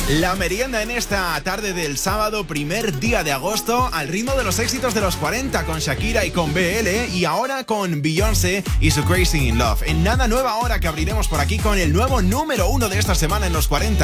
La merienda en esta tarde del sábado, primer día de agosto, al ritmo de los éxitos de los 40 con Shakira y con BL, y ahora con Beyoncé y su Crazy in Love. En nada, nueva hora que abriremos por aquí con el nuevo número 1 de esta semana en los 40.